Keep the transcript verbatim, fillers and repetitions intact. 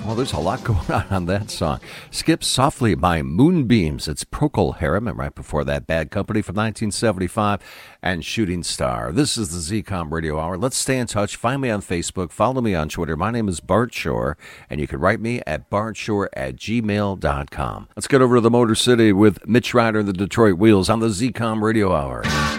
Well, there's a lot going on on that song. Skip Softly by Moonbeams. It's Procol Harum, and right before that, Bad Company from nineteen seventy-five and Shooting Star. This is the Z COM Radio Hour. Let's stay in touch. Find me on Facebook. Follow me on Twitter. My name is Bart Shore, and you can write me at bartshore at gmail dot com. Let's get over to the Motor City with Mitch Ryder and the Detroit Wheels on the Z COM Radio Hour.